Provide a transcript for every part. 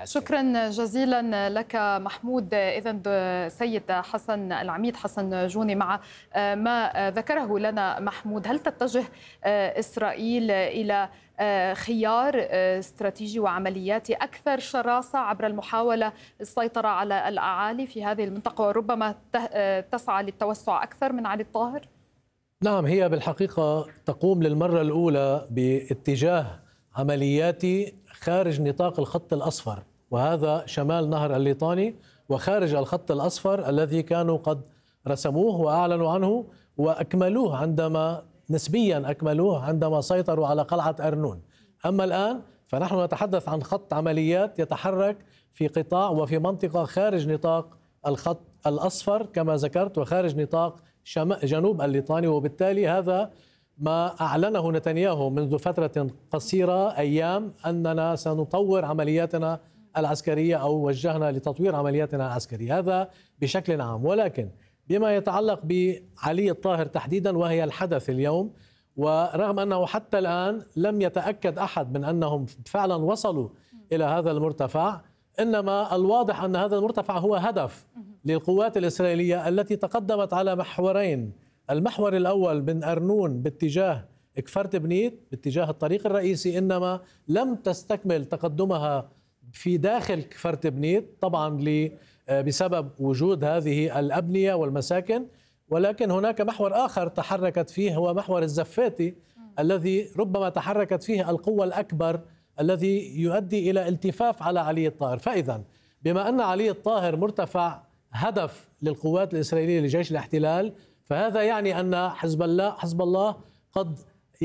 شكرا جزيلا لك محمود. إذن سيد حسن العميد حسن جوني، مع ما ذكره لنا محمود، هل تتجه إسرائيل إلى خيار استراتيجي وعملياتي أكثر شراسة عبر المحاولة للسيطرة على الأعالي في هذه المنطقة، وربما تسعى للتوسع أكثر من علي الطاهر؟ نعم، هي بالحقيقة تقوم للمرة الأولى باتجاه عملياتي خارج نطاق الخط الأصفر، وهذا شمال نهر الليطاني وخارج الخط الأصفر الذي كانوا قد رسموه وأعلنوا عنه وأكملوه نسبيا أكملوه عندما سيطروا على قلعة أرنون. أما الآن فنحن نتحدث عن خط عمليات يتحرك في قطاع وفي منطقة خارج نطاق الخط الأصفر كما ذكرت، وخارج نطاق جنوب الليطاني، وبالتالي هذا ما أعلنه نتنياهو منذ فترة قصيرة أيام أننا سنطور عملياتنا العسكرية أو وجهنا لتطوير عملياتنا العسكرية، هذا بشكل عام. ولكن بما يتعلق بعلي الطاهر تحديدا وهي الحدث اليوم، ورغم أنه حتى الآن لم يتأكد أحد من أنهم فعلا وصلوا إلى هذا المرتفع، إنما الواضح أن هذا المرتفع هو هدف للقوات الإسرائيلية التي تقدمت على محورين. المحور الأول من أرنون باتجاه كفرت بنيت باتجاه الطريق الرئيسي، إنما لم تستكمل تقدمها في داخل كفرت بنيت طبعا بسبب وجود هذه الأبنية والمساكن. ولكن هناك محور آخر تحركت فيه هو محور الزفاتي الذي ربما تحركت فيه القوة الأكبر الذي يؤدي إلى التفاف على علي الطاهر. فإذا بما أن علي الطاهر مرتفع هدف للقوات الإسرائيلية لجيش الاحتلال، فهذا يعني أن حزب الله قد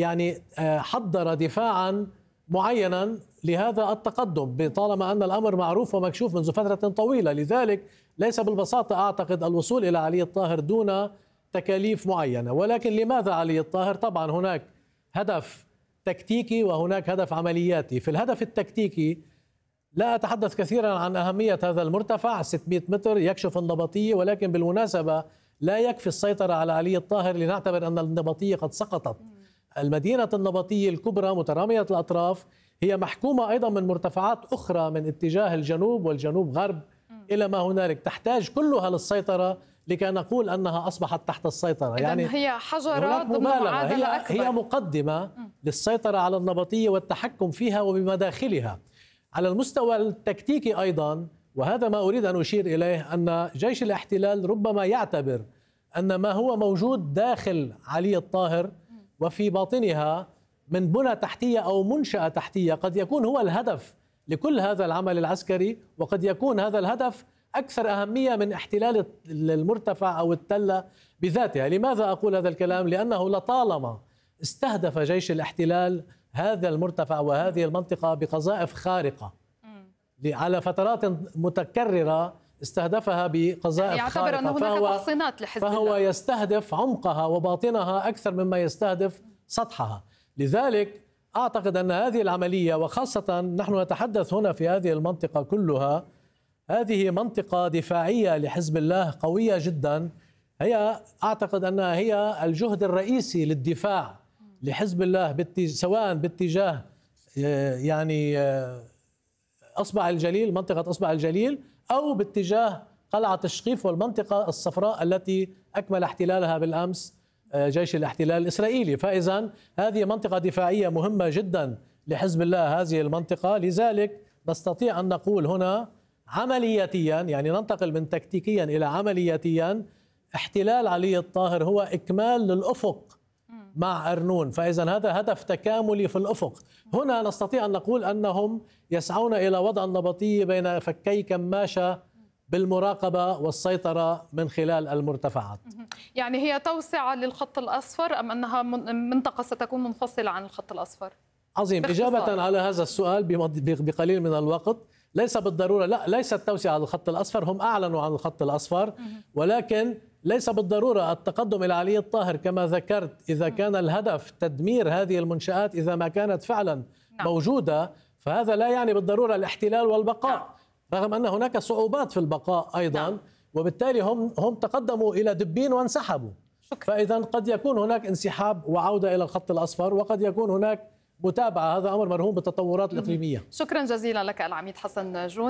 حضر دفاعا معينا لهذا التقدم، طالما أن الأمر معروف ومكشوف منذ فترة طويلة. لذلك ليس بالبساطة أعتقد الوصول إلى علي الطاهر دون تكاليف معينة. ولكن لماذا علي الطاهر؟ طبعا هناك هدف تكتيكي وهناك هدف عملياتي. في الهدف التكتيكي لا أتحدث كثيرا عن أهمية هذا المرتفع 600 متر يكشف النبطية، ولكن بالمناسبة لا يكفي السيطرة على علي الطاهر لنعتبر أن النبطية قد سقطت. المدينة النبطية الكبرى مترامية الأطراف هي محكومة أيضا من مرتفعات أخرى من اتجاه الجنوب والجنوب غرب إلى ما هنالك، تحتاج كلها للسيطرة لكي نقول أنها أصبحت تحت السيطرة. يعني هي حجرات ضمن معادلة أكبر، هي مقدمة للسيطرة على النبطية والتحكم فيها وبمداخلها. على المستوى التكتيكي أيضا، وهذا ما أريد أن أشير إليه، أن جيش الاحتلال ربما يعتبر أن ما هو موجود داخل علي الطاهر وفي باطنها من بنى تحتية أو منشأة تحتية قد يكون هو الهدف لكل هذا العمل العسكري، وقد يكون هذا الهدف أكثر أهمية من احتلال المرتفع أو التلة بذاتها. لماذا أقول هذا الكلام؟ لأنه لطالما استهدف جيش الاحتلال هذا المرتفع وهذه المنطقة بقذائف خارقة على فترات متكررة، استهدفها بقذائف خارقة. يعتبر أن هناك تحصينات لحزب الله، فهو يستهدف عمقها وباطنها أكثر مما يستهدف سطحها. لذلك أعتقد أن هذه العملية، وخاصة نحن نتحدث هنا في هذه المنطقة كلها، هذه منطقة دفاعية لحزب الله قوية جدا. هي أعتقد أنها هي الجهد الرئيسي للدفاع لحزب الله سواء باتجاه أصبع الجليل، منطقة أصبع الجليل، أو باتجاه قلعة الشقيف والمنطقة الصفراء التي أكمل احتلالها بالأمس جيش الاحتلال الإسرائيلي. فإذا هذه منطقة دفاعية مهمة جدا لحزب الله هذه المنطقة. لذلك نستطيع أن نقول هنا عملياتيا، يعني ننتقل من تكتيكيا إلى عملياتيا، احتلال علي الطاهر هو إكمال للأفق مع أرنون. فإذا هذا هدف تكاملي في الأفق. هنا نستطيع أن نقول أنهم يسعون إلى وضع النبطية بين فكي كماشة بالمراقبة والسيطرة من خلال المرتفعات. يعني هي توسعة للخط الأصفر أم أنها منطقة ستكون منفصلة عن الخط الأصفر؟ عظيم. إجابة على هذا السؤال بقليل من الوقت، ليس بالضرورة، لا، ليست توسعة على الخط الأصفر، هم أعلنوا عن الخط الأصفر، ولكن ليس بالضرورة التقدم إلى علي الطاهر كما ذكرت. إذا كان الهدف تدمير هذه المنشآت، إذا ما كانت فعلا موجودة، فهذا لا يعني بالضرورة الاحتلال والبقاء، رغم أن هناك صعوبات في البقاء أيضا، وبالتالي هم تقدموا إلى دبين وانسحبوا. فإذا قد يكون هناك انسحاب وعودة إلى الخط الأصفر، وقد يكون هناك متابعة. هذا أمر مرهون بالتطورات الإقليمية. شكرا جزيلا لك العميد حسن جوني.